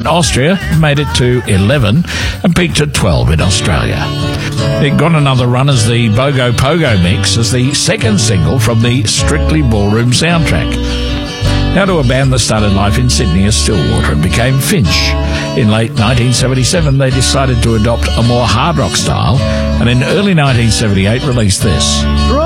Austria, made it to 11 and peaked at 12 in Australia. It got another run as the Bogo Pogo mix as the second single from the Strictly Ballroom soundtrack. Now to a band that started life in Sydney as Stillwater and became Finch. In late 1977, they decided to adopt a more hard rock style, and in early 1978 released this.